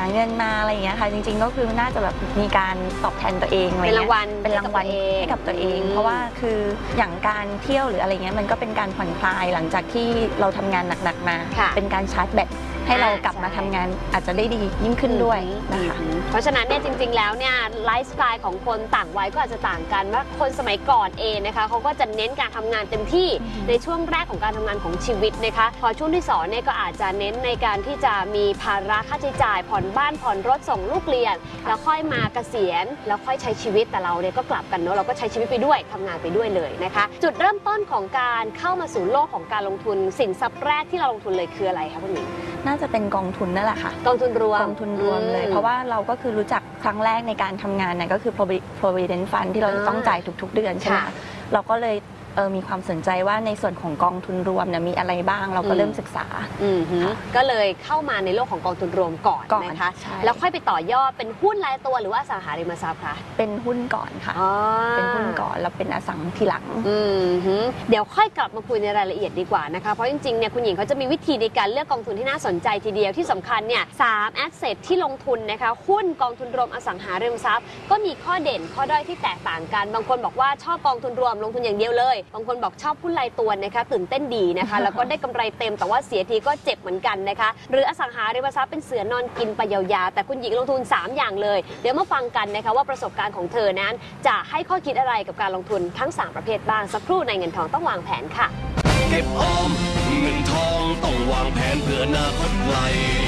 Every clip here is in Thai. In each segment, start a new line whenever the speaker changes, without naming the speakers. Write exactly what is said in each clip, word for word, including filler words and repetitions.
เงินมาอะไรอย่างเงี้ยค่ะจริงๆก็คือน่าจะแบบมีการตอบแทนตัวเองอะไรเงี้ย
เป็นรางวัล
เป็นรางวัลให้กับตัวเองเพราะว่าคืออย่างการเที่ยวหรืออะไรเงี้ยมันก็เป็นการผ่อนคลายหลังจากที่เราทำงานหนักๆมาเป็นการชาร์จแบตให้เรากลับมาทำงานอาจจะได้ดียิ่งขึ้นด้วยนะคะ
เพราะฉะนั้นเนี่ยจริงๆแล้วเนี่ยไลฟ์สไตล์ของคนต่างวัยก็อาจจะต่างกันว่าคนสมัยก่อนเองนะคะเขาก็จะเน้นการทำงานเต็มที่ในช่วงแรกของการทำงานของชีวิตนะคะพอช่วงที่สองเนี่ยก็อาจจะเน้นในการที่จะมีภาระค่าใช้จ่ายผ่อนบ้านผ่อนรถส่งลูกเรียนแล้วค่อยมาเกษียณแล้วค่อยใช้ชีวิตแต่เราเนี่ยก็กลับกันเนาะเราก็ใช้ชีวิตไปด้วยทำงานไปด้วยเลยนะคะจุดเริ่มต้นของการเข้ามาสู่โลกของการลงทุนสินทรัพย์แรกที่เราลงทุนเลยคืออะไรคะคุณหญิง
น่าจะเป็นกองทุนนั่นแหละค่ะ
กองทุนรวม
กองทุนรวมเลยเพราะว่าเราก็คือรู้จักครั้งแรกในการทำงานเนี่ยก็คือ provident fund ที่เราจะต้องจ่ายทุกๆเดือนใช่ไหมเราก็เลยเออมีความสนใจว่าในส่วนของกองทุนรวมเนี่ยมีอะไรบ้างเราก็เริ่มศึกษา
ก็เลยเข้ามาในโลกของกองทุนรวมก่อนนะคะแล้วค่อยไปต่อยอดเป็นหุ้นรายตัวหรือว่าอสังหาริมทรัพย์คะ
เป็นหุ้นก่อนค่ะเป็นหุ้นก่อนแล้วเป็นอสังทีหลัง
เดี๋ยวค่อยกลับมาคุยในรายละเอียดดีกว่านะคะเพราะจริงๆเนี่ยคุณหญิงเขาจะมีวิธีในการเลือกกองทุนที่น่าสนใจทีเดียวที่สำคัญเนี่ยสามแอสเซทที่ลงทุนนะคะหุ้นกองทุนรวมอสังหาริมทรัพย์ก็มีข้อเด่นข้อด้อยที่แตกต่างกันบางคนบอกว่าชอบกองทุนรวมลงทุนอย่างเดียวเลยบางคนบอกชอบหุ้นรายตัวนะคะตื่นเต้นดีนะคะแล้วก็ได้กำไรเต็มแต่ว่าเสียทีก็เจ็บเหมือนกันนะคะหรืออสังหาริมทรัพย์เป็นเสือนอนกินไปยาวๆแต่คุณหญิงลงทุนสามอย่างเลยเดี๋ยวมาฟังกันนะคะว่าประสบการณ์ของเธอนั้นจะให้ข้อคิดอะไรกับการลงทุนทั้งสามประเภทบ้างสักครู่ในเงินทองต้องวางแผนค่ะ
เก็บออมเงินทองต้องวางแผนเพื่ออนาคตไกล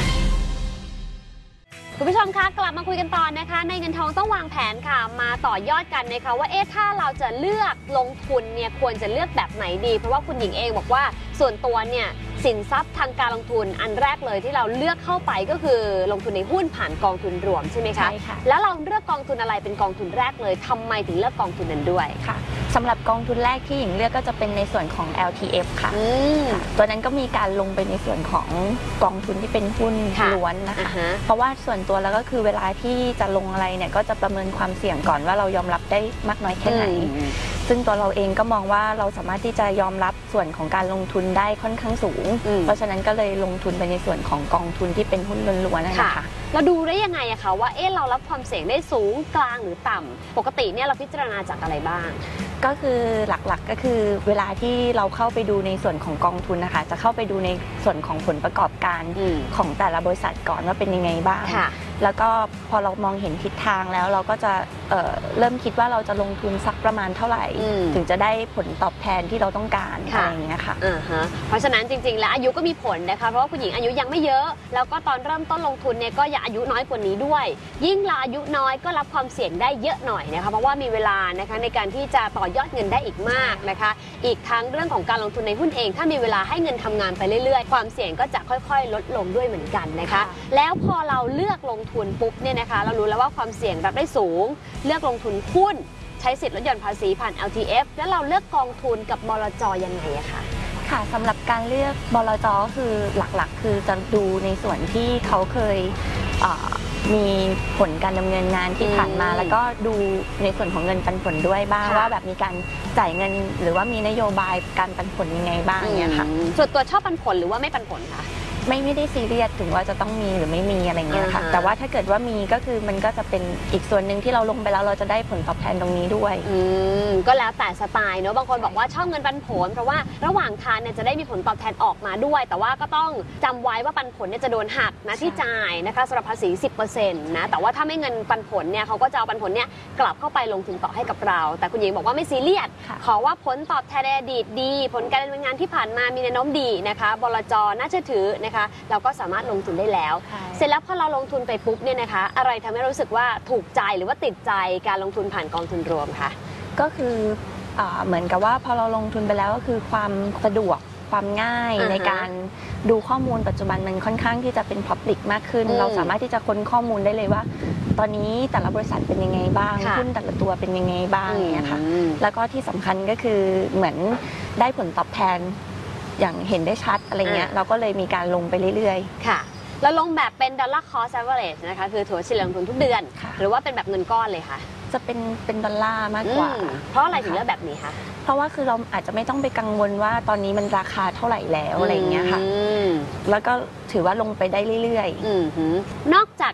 คุณผู้ชมคะกลับมาคุยกันต่อนะคะในเงินทองต้องวางแผนค่ะมาต่อยอดกันนะคะว่าเอ๊ะถ้าเราจะเลือกลงทุนเนี่ยควรจะเลือกแบบไหนดีเพราะว่าคุณหญิงเองบอกว่าส่วนตัวเนี่ยสินทรัพย์ทางการลงทุนอันแรกเลยที่เราเลือกเข้าไปก็คือลงทุนในหุ้นผ่านกองทุนรวมใช่ไหมคะ
ใช่ค่ะ
แล้วเราเลือกกองทุนอะไรเป็นกองทุนแรกเลยทำไมถึงเลือกกองทุนนั้นด้วย
ค่ะสำหรับกองทุนแรกที่หญิงเลือกก็จะเป็นในส่วนของ แอล ที เอฟ ค่ะตัวนั้นก็มีการลงไปในส่วนของกองทุนที่เป็นหุ้นล้วนนะคะเพราะว่าส่วนตัวแล้วก็คือเวลาที่จะลงอะไรเนี่ยก็จะประเมินความเสี่ยงก่อนว่าเรายอมรับได้มากน้อยแค่ไหนซึ่งตัวเราเองก็มองว่าเราสามารถที่จะยอมรับส่วนของการลงทุนได้ค่อนข้างสูงเพราะฉะนั้นก็เลยลงทุนไปในส่วนของกองทุนที่เป็นหุ้นล้วนๆนะคะ
เราดูได้ยังไงอะคะว่าเอ๊ะเรารับความเสี่ยงได้สูงกลางหรือต่ำปกติเนี่ยเราพิจารณาจากอะไรบ้าง
ก็คือหลักๆก็คือเวลาที่เราเข้าไปดูในส่วนของกองทุนนะคะจะเข้าไปดูในส่วนของผลประกอบการของแต่ละบริษัทก่อนว่าเป็นยังไงบ้างแล้วก็พอเรามองเห็นทิศทางแล้วเราก็จะ เ, เริ่มคิดว่าเราจะลงทุนสักประมาณเท่าไหร่ถึงจะได้ผลตอบแทนที่เราต้องการอะไรอย่างเงี้ยค่ะ
เพราะฉะนั้นจริงๆแล้วอายุก็มีผลนะคะเพราะว่าคุณหญิงอายุยังไม่เยอะแล้วก็ตอนเริ่มต้นลงทุนเนี่ยก็อย่าอายุน้อยกว่านี้ด้วยยิ่งเราอายุน้อยก็รับความเสี่ยงได้เยอะหน่อยนะคะเพราะว่ามีเวลานะคะในการที่จะต่อยอดเงินได้อีกมากนะคะอีกทั้งเรื่องของการลงทุนในหุ้นเองถ้ามีเวลาให้เงินทำงานไปเรื่อยๆความเสี่ยงก็จะค่อยๆลดลงด้วยเหมือนกันนะคะแล้วพอเราเลือกลงทุนปุ๊บเนี่ยนะคะเรารู้แล้วว่าความเสี่ยงรับได้สูงเลือกลงทุนหุ้นใช้สิทธิ์ลดหย่อนภาษีผ่าน แอล ที เอฟ แล้วเราเลือกกองทุนกับบลจ.ยังไงอะคะ
ค่ะสำหรับการเลือกบลจ.ก็คือหลักๆคือจะดูในส่วนที่เขาเคยมีผลการดำเนินงานที่ผ่านมาแล้วก็ดูในส่วนของเงินปันผลด้วยบ้างว่าแบบมีการจ่ายเงินหรือว่ามีนโยบายการปันผลยังไงบ้างเนี่ยค่ะ
ส่วนตัวชอบปันผลหรือว่าไม่ปันผลคะ
ไม่ไม่ได้ซีเรียสถึงว่าจะต้องมีหรือไม่มีอะไรเงี้ยค่ะแต่ว่าถ้าเกิดว่ามีก็คือมันก็จะเป็นอีกส่วนหนึ่งที่เราลงไปแล้วเราจะได้ผลตอบแทนตรงนี้ด้วย
อืมก็แล้วแต่สไตล์เนอะบางคนบอกว่าชอบเงินปันผลเพราะว่าระหว่างทางเนี่ยจะได้มีผลตอบแทนออกมาด้วยแต่ว่าก็ต้องจำไว้ว่าปันผลเนี่ยจะโดนหักนะที่จ่ายนะคะสำหรับภาษี สิบเปอร์เซ็นต์ นะแต่ว่าถ้าไม่เงินปันผลเนี่ยเขาก็จะเอาปันผลเนี่ยกลับเข้าไปลงทุนต่อให้กับเราแต่คุณหญิงบอกว่าไม่ซีเรียสขอว่าผลตอบแทนในอดีตดีผลการดำเนินงานที่ผ่านมามีแนวโน้มดีนะคะบลจ.น่าเชื่อถือนะคะเราก็สามารถลงทุนได้แล้วเสร็จแล้วพอเราลงทุนไปปุ๊บเนี่ยนะคะอะไรทำให้รู้สึกว่าถูกใจหรือว่าติดใจการลงทุนผ่านกองทุนรวมคะ
ก็คือเหมือนกับว่าพอเราลงทุนไปแล้วก็คือความสะดวกความง่ายในการดูข้อมูลปัจจุบันมันค่อนข้างที่จะเป็น Public มากขึ้นเราสามารถที่จะค้นข้อมูลได้เลยว่าตอนนี้แต่ละบริษัทเป็นยังไงบ้างหุ้นแต่ละตัวเป็นยังไงบ้างเนี่ยค่ะแล้วก็ที่สำคัญก็คือเหมือนได้ผลตอบแทนอย่างเห็นได้ชัดอะไรเงี้ยเราก็เลยมีการลงไปเรื่อย
ๆค่ะแล้วลงแบบเป็น dollar cost average นะคะคือถัวเฉลี่ยลงทุนทุกเดือนหรือว่าเป็นแบบเงินก้อนเลยคะ
จะเป็นเป็นดอลลาร์มากกว่า
เพราะอะไรถึงเลือกแบบนี้คะ
เพราะว่าคือเราอาจจะไม่ต้องไปกังวลว่าตอนนี้มันราคาเท่าไหร่แล้วอะไรเงี้ยค่ะแล้วก็ถือว่าลงไปได้เรื่อย
ๆนอกจาก